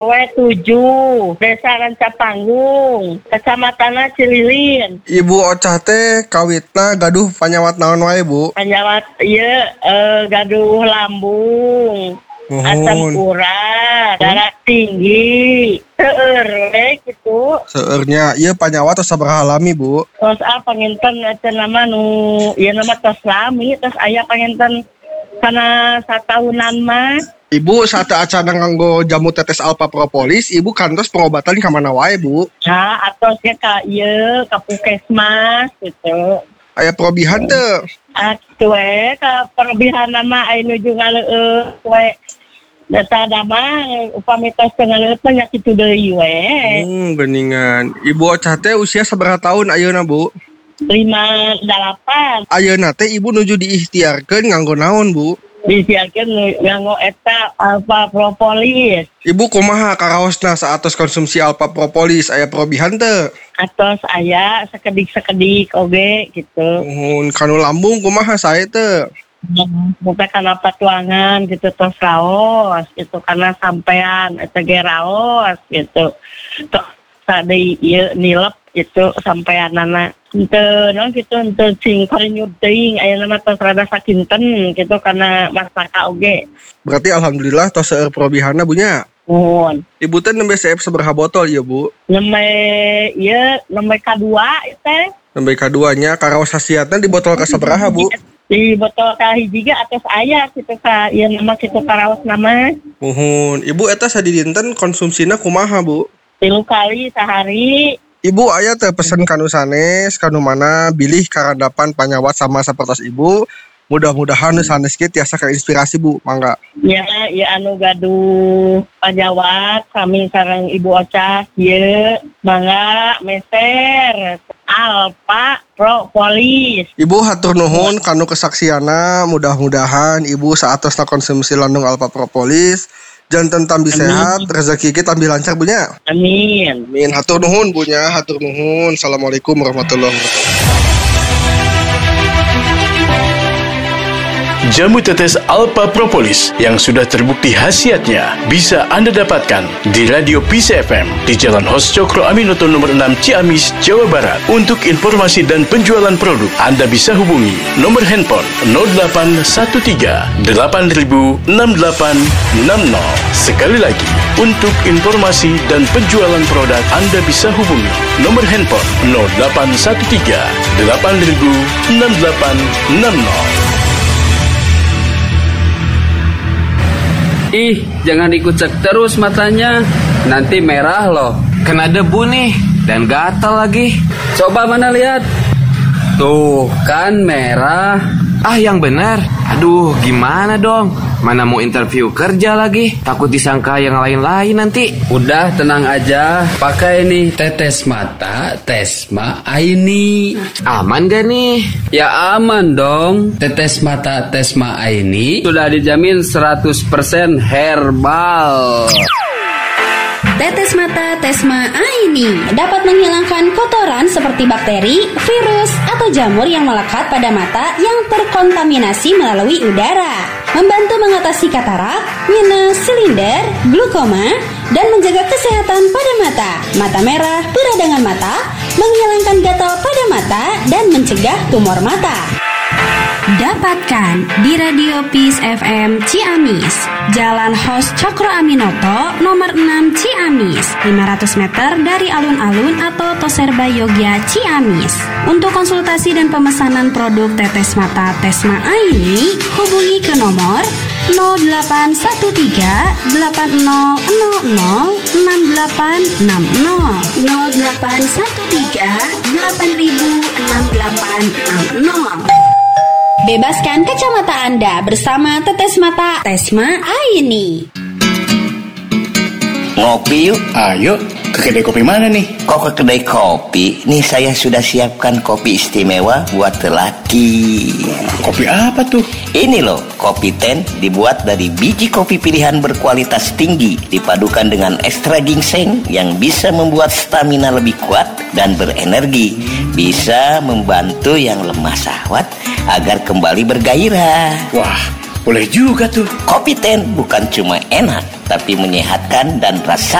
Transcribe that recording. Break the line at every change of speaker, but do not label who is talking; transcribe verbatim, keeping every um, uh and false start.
W tujuh, Desa Rancapanggung, Kecamatan Cililin.
Ibu Ocah teh kawitna gaduh panyawat naon wae, Bu?
Panyawat ieu uh, gaduh lambung,
Nuhun.
asam urat, darah tinggi, seueur we kitu.
Seueurnya ieu panyawat tos sabaraha lami, Bu?
Tos ah panginten eta nama nu ieu nama tos lami, tos aya panginten kana satahunan mah.
Ibu saat acara nganggo jamu tetes alpha propolis, ibu kantos pengobatan ka mana wae, Bu?
Nah, atosnya ka ieu ka puskesmas gitu.
Aya probihan teu?
Atuh we ka perobihan nama aya nuju ngaleueut we. Data nama upami tos teu ngaleueut nya kitu deui we.
Hmm, beningan. Ibu Ocah teh usia sabaraha tahun ayeuna, Bu?
lima delapan.
Ayeuna teh ibu nuju diikhtiarkeun nganggo naon, Bu?
Disiarkeun nganggo eta alpha propolis.
Ibu kumaha karaosna saatos konsumsi alpha propolis aya probihan teu?
Atos aya sakedik-sakedik oge gitu.
Nuhun, kanu lambung kumaha sae teu?
Muka kana patuangan gitu tos raos gitu karena sampean eta ge raos gitu. Tos tadi ieu nilep itu sampeanana henteu naon kitu henteu cing karinyut teuing aya nama tos rada sakinten gitu karena masaka oge.
Berarti alhamdulillah tos seueur probihanna, Bu nya.
Nuhun.
Ibu teh nembe C F sabaraha botol ieu, Bu?
Nembe ieu nembe kadua teh.
Nembe kaduanya karaos hasiatna di botol ka sabaraha, Bu?
Di botol ka hiji ge atos aya kitu ka ieu nama kitu karaos nama.
Nuhun. Ibu eta sadidinten konsumsina kumaha, Bu?
Tilu kali sehari.
Ibu aya teh pesen kanu sanes, kanu mana bilih karandapan panyawat sama sapertos Ibu. Mudah-mudahan sanes kieu tiasa kainspirasi, Bu. Mangga.
Ya, ya anu gaduh panyawat kami sareng Ibu Ocah ieu mangga meser alpha propolis.
Ibu hatur nuhun kanu kesaksiana, mudah-mudahan Ibu saatosna konsumsi landung alpha propolis janten tambi sehat, rezeki kita tambi lancar, Bu nya.
Amin.
Amin. Hatur nuhun, Bu nya. Hatur nuhun. Assalamualaikum warahmatullahi wabarakatuh.
Jamu tetes alpha propolis yang sudah terbukti khasiatnya bisa Anda dapatkan di Radio Peace F M di Jalan Hos Cokro Aminoto nomor enam Ciamis, Jawa Barat. Untuk informasi dan penjualan produk, Anda bisa hubungi nomor handphone nol delapan satu tiga delapan nol enam delapan enam nol. Sekali lagi, untuk informasi dan penjualan produk, Anda bisa hubungi nomor handphone nol delapan satu tiga delapan nol enam delapan enam nol.
Ih, jangan dikucek terus matanya. Nanti merah loh.
Kena debu nih dan gatal lagi.
Coba mana lihat. Tuh, kan merah.
Ah, yang benar. Aduh, gimana dong? Mana mau interview kerja lagi? Takut disangka yang lain-lain nanti.
Udah, tenang aja. Pakai nih tetes mata Tesma Aini.
Aman gak nih?
Ya aman dong. Tetes mata Tesma Aini sudah dijamin seratus persen herbal.
Tetes mata Tesma Aini dapat menghilangkan kotoran seperti bakteri, virus, atau jamur yang melekat pada mata yang terkontaminasi melalui udara. Membantu mengatasi katarak, minus, silinder, glaukoma, dan menjaga kesehatan pada mata. Mata merah, peradangan mata, menghilangkan gatal pada mata, dan mencegah tumor mata. Dapatkan di Radio Peace F M Ciamis, Jalan Hos Cokro Aminoto nomor enam Ciamis, lima ratus meter dari alun-alun atau Toserba Yogya Ciamis. Untuk konsultasi dan pemesanan produk tetes mata Tesma Aini, hubungi ke nomor nol delapan satu tiga delapan nol nol nol enam delapan enam nol nol delapan satu tiga delapan enam delapan enam nol. Bebaskan kacamata Anda bersama tetes mata Tesma Aini.
Ngopi yuk.
Ayo, ke kedai kopi mana nih?
Kok ke kedai kopi? Nih saya sudah siapkan kopi istimewa buat lelaki.
Kopi apa tuh?
Ini loh, kopi ten dibuat dari biji kopi pilihan berkualitas tinggi, dipadukan dengan ekstra ginseng yang bisa membuat stamina lebih kuat dan berenergi. Bisa membantu yang lemah syahwat agar kembali bergairah.
Wah, boleh juga tuh.
Kopi Ten bukan cuma enak, tapi menyehatkan dan rasa